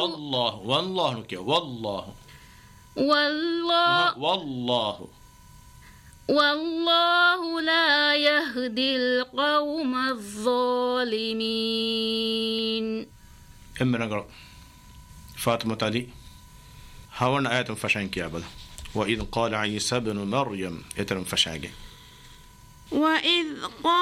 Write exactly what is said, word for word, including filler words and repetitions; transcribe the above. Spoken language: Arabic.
والله والله نكيا والله والله والله والله لا يهدي القوم الظالمين. إما نقرأ فاطمة تالي هون آيات فشان كيابل وإذ قال عيسى بن مريم يترم فشاقه وإذ قال